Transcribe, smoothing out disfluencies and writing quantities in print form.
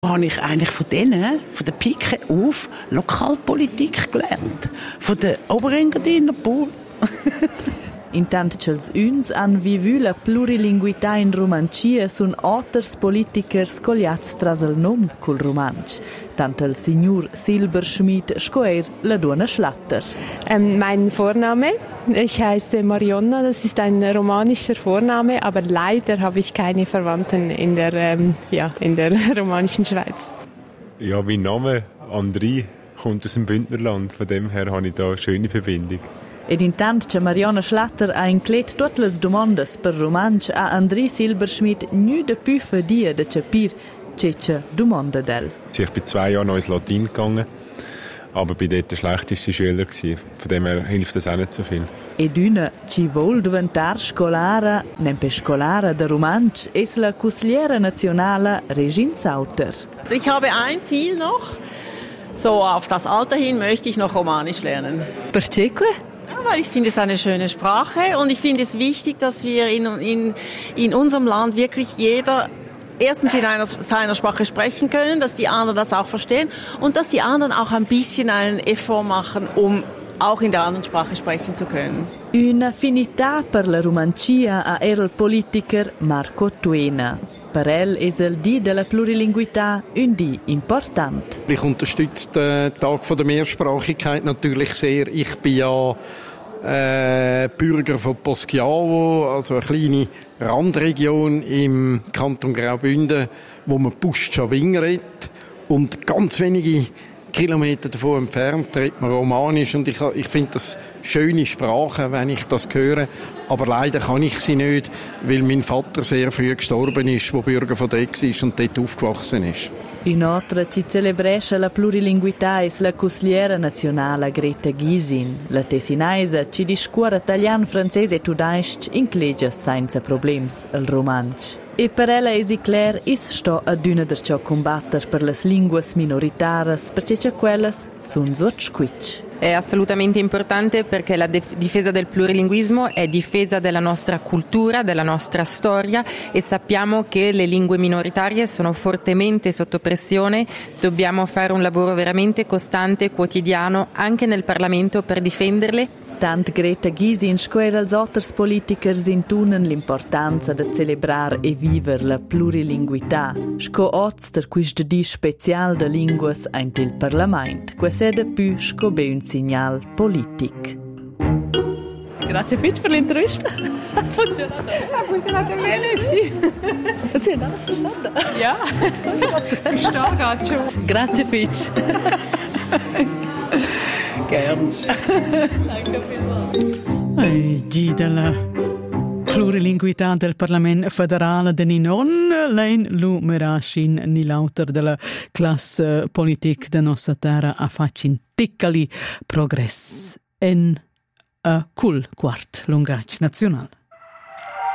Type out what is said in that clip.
Habe ich eigentlich von der Pike auf, Lokalpolitik gelernt. Von den Oberengadiner Bauern. Intant ch'els üns han vivu la plurilinguità in Romancia sun otters politikers cogliats tras el nom cul romansch. Tant el signor Silberschmidt scoer la Duona Schlatter. Mein Vorname, ich heiße Marionna, das ist ein romanischer Vorname, aber leider habe ich keine Verwandten in der romanischen Schweiz. Ja, mein Name, André, kommt aus dem Bündnerland, von dem her habe ich da eine schöne Verbindung. Ed intant che Marionna Schlatter ha inclet tutte le domande per romansch a André Silberschmidt nu de più fadia de capir che domanda del. Ich bin 2 Jahre noch ins Latein gegangen, aber bin dort der schlechteste Schüler gewesen. Von dem her hilft das auch nicht so viel. Ed una ci vol diventar scolara, nempe scolara de romansch, es la Consigliera Nazionale Regine Sauter. Also ich habe ein Ziel noch. So auf das Alter hin möchte ich noch Romanisch lernen. Perché? Weil ich finde es eine schöne Sprache und ich finde es wichtig, dass wir in unserem Land wirklich jeder erstens in seiner Sprache sprechen können, dass die anderen das auch verstehen und dass die anderen auch ein bisschen einen Effort machen, um auch in der anderen Sprache sprechen zu können. Una affinità per la romancia ha el politiker Marco Tuena. Per el è il Dì della Plurilinguità un Dì important. Ich unterstütze den Tag der Mehrsprachigkeit natürlich sehr. Ich bin ja Bürger von Poschiavo, also eine kleine Randregion im Kanton Graubünden, wo man Puschawing redet. Und ganz wenige Kilometer davon entfernt redet man Romanisch. Und ich finde das schöne Sprache, wenn ich das höre. Aber leider kann ich sie nicht, weil mein Vater sehr früh gestorben ist, der Bürger von dort war und dort aufgewachsen ist. Un'altra ci celebresce la plurilinguità es la Consigliera Nazionale Greta Gysin. La tessinaisa ci discuora italian, francese e tudaisch inclegia senza problems il romansch. E per ella è clar is sto ad una der ciò combatter per le lingue minoritarie perché quelle sono sottsquitch. È assolutamente importante perché la difesa del plurilinguismo è difesa della nostra cultura, della nostra storia e sappiamo che le lingue minoritarie sono fortemente sotto pressione. Dobbiamo fare un lavoro veramente costante, quotidiano, anche nel Parlamento per difenderle. Tant Greta Gysin scoer als otters politikers intunen l'importanza de celebrar e viver la plurilinguità. Sco oz der quist di special de linguas eint il Parlament. Quese de più sco be un segnal politic. Grazie Fitch per l'intervista. Ha funzionato bene, sì. Sie haben alles verstanden? Ja, ich stehe gerade schon. Grazie Fitch. Gern. Danke vielmals. G della plurilinguità del Parlament federale de Ninon, lein lu merashin ni lauter della classe politic de nostra terra a facin ticcali progress en a cul quart lungac nazional.